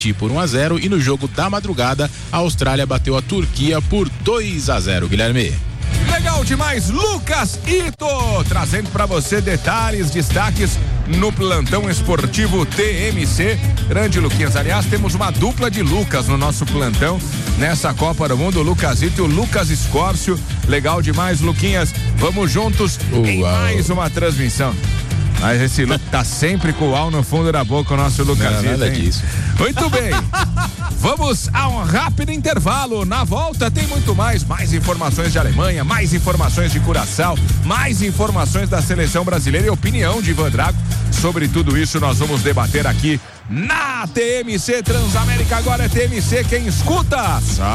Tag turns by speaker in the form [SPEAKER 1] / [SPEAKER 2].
[SPEAKER 1] por 1-0 e no jogo da madrugada a Austrália bateu a Turquia por 2-0, Guilherme.
[SPEAKER 2] Legal demais, Lucas Ito, trazendo para você detalhes, destaques no plantão esportivo TMC. Grande Luquinhas, aliás, temos uma dupla de Lucas no nosso plantão nessa Copa do Mundo, o Lucas Ito e o Lucas Escórcio. Legal demais, Luquinhas, vamos juntos em mais uma transmissão. Mas esse Lucas tá sempre com o al no fundo da boca, o nosso Lucas Ito,
[SPEAKER 1] nada disso.
[SPEAKER 2] Muito bem. Vamos a um rápido intervalo. Na volta tem muito mais informações de Alemanha, mais informações de Curaçao, mais informações da seleção brasileira e opinião de Ivan Drago. Sobre tudo isso nós vamos debater aqui na TMC Transamérica. Agora é TMC quem escuta.